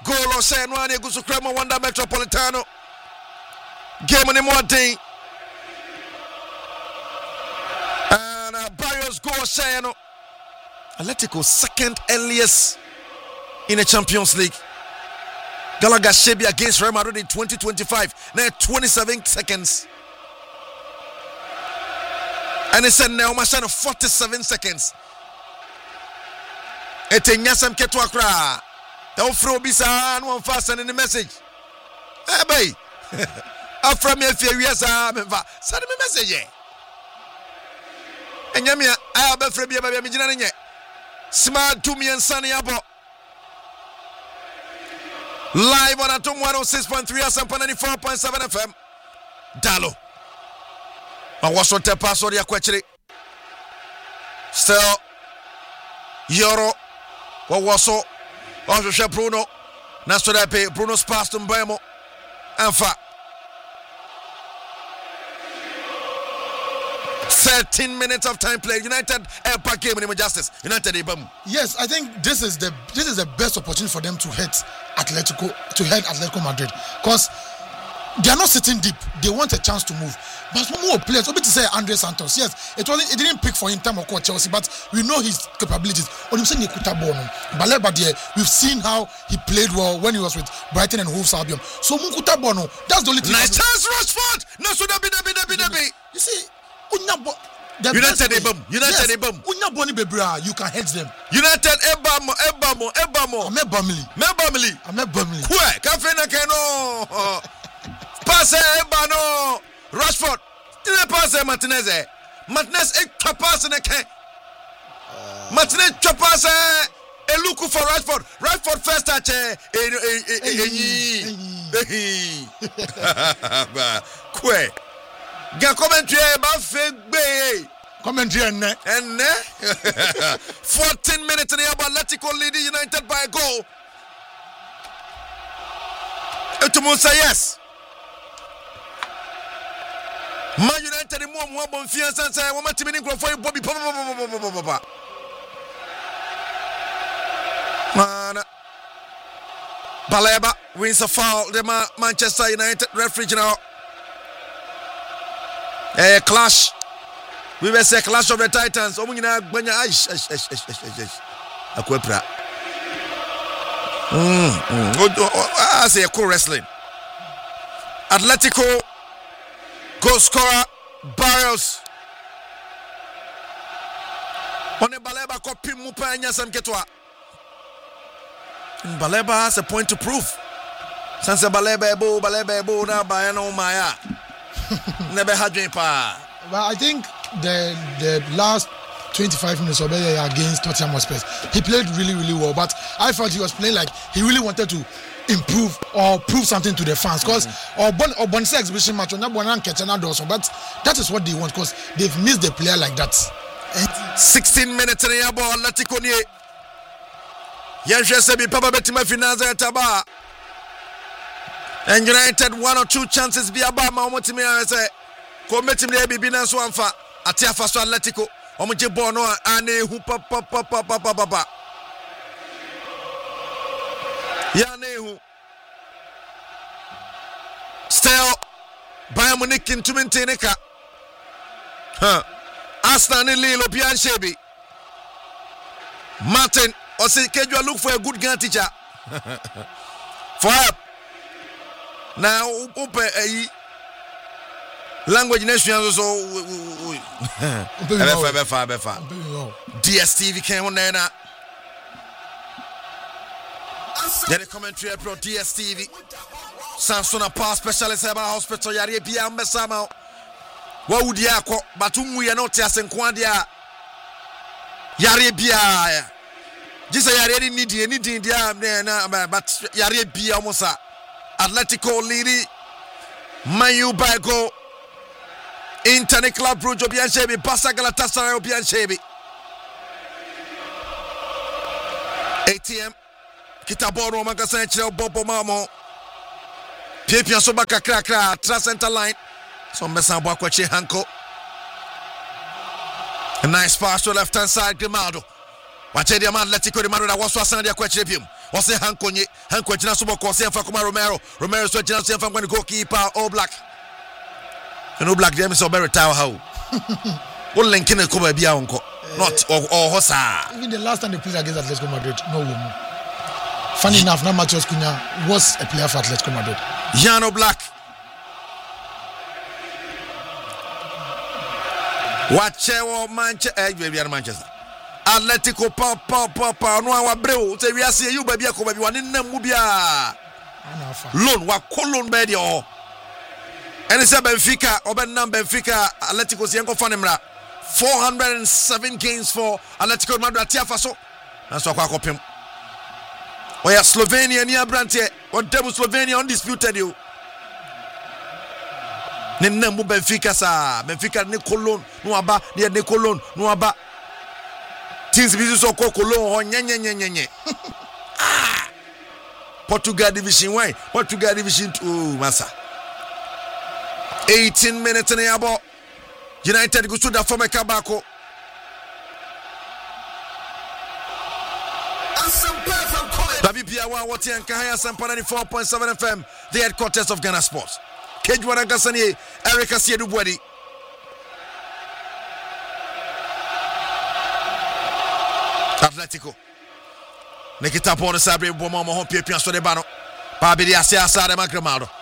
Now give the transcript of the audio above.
goal or say no one goes to Cremo Wanda Metropolitano. Game on more day. And Barrios goal say no. Atletico second earliest in the Champions League. Galaga Shebi against Real Madrid in 2025. Now 27 seconds. And he said now machine 47 seconds. Etenyasam ketu akra. Don't throw bisa no one fast sending the message. Hey boy. After me few years send me message. Enyamia I be free be me gina nye. Smart to me and Sunny Abo. Live on Atom 106.3 Asampa 94.7 FM. Dalo. I was on the pass or the aquachiri. Still Euro. What was so? Also Bruno. Nasto da pe Bruno's passed to Mbemo. Anfa. 13 minutes of time played. United back game in Justice. United Ibam. Yes, I think this is the best opportunity for them to head Atletico Madrid, because they are not sitting deep. They want a chance to move. But one more players, to say Andre Santos. Yes, it didn't pick for him time of Chelsea, but we know his capabilities. On him saying Baleba there, we've seen how he played well when he was with Brighton and Hove Albion. So Mukuta Bono, that's the only thing. Nice chance, Rashford. No, so that you see, United Ebam. Unya Boni Bebra, you can head them. United Ebamo. Ahmed Bamley. Kwe, Kafena Keno. Passe Ebano. Rashford. Didn't pass Martinez. Martinez a pass in a can. Martinez pass a look for Rashford. Rashford first touch. Kwe. Ga commentary about fake commentary and 14 minutes in the Atletico leading United by a goal. Etumun say yes. Man United in more fiance and say, "Woman, Timmy for Bobby Papa." Man, Baleba wins a foul. The Manchester United referee now. A clash. We will say clash of the Titans. Omuna Banya Aish. Akwepra. I say a cool wrestling. Atletico goal scorer Barrios. On the Baleba copy Mupanya Samketwa. Baleba has a point to prove. Since Baleba Ebo na Bayano Maya. Never had dream pa. But I think the last 25 minutes of against Tottenham Hotspur, he played really, really well. But I thought he was playing like he really wanted to improve or prove something to the fans. Because or Bonse exhibition match on that one and but that is what they want, because they've missed the player like that. 16 minutes in the ball, Atletico nie. Yanjesebi Papa Betima Finanza Taba. And United 1 or 2 chances be about Maumotimi and say, Cometim the Bibina Swanfa, Atiafa Atletico, Omoji Bono, Ane Hupa Papa. Yanehu. Still, Bayern Munich in Tuminteneka. Aslan and Lilo Pian Shebi. Martin, or say, can you look for a good gun teacher? For help. Now, open language nation also. DSTV came on there now. Yeah, the commentary pro DSTV. Samsung Power Specialist about hospital. Yari Pia Mesama. What would you call? But we are not asking Quandia. Yari Pia. Just a yari need anything there, but Yari Pia Mosa. Atletico leading Manu by goal. Internet Club Brugge Obian Shebi, Barca Galatasaray Obian Shebi. ATM Kitabono Magasanche Bobo Mamo. Pia Sobaka Krakra, Center line. So Messamba Kwachi Hanko. A nice pass to left hand side, Grimaldo. Watch the man, Atletico de Madrid was Sandia Quachipium. Ose Hankonye Hankwachina Suboko Senfa Kuma Romero so Jina Senfa when goalkeeper All Black. And All Black James or Berry Tower how. What linking a Kuba Bianco? Not or Hosa. Even the last time they played against Atletico Madrid, no woman. Funny enough, now Matheus Cunha was a player for Atletico Madrid. Jan Black. Watchewo Manchester. Atletico pa no wa breo se wiase you ba bia ko ba bi wane nam mu bia loan wa kolon be de o ene se Benfica obenam Benfica Atletico se enko fa ne mra 407 games for Atletico Madrid atiafa so na so akwa kopem oya Slovenia ni abrante o dem Slovenia undisputed you ne nam mu Benfica sa Benfica ne kolon no aba ne kolon no aba Teams business so Kolon nye. Portugal Division 1, Portugal Division 2, massa. 18 minutes in the abo. United go to the former Kabako. WPA 1 and Kahaya Sampana 4.7 FM, the headquarters of Ghana Sports. Kejwana Gassani, Eric Asiedu Bwedi. Atletico Nikita Pona Sabre Bomo Pia Sodebano Pabidi Asia Sade Macramado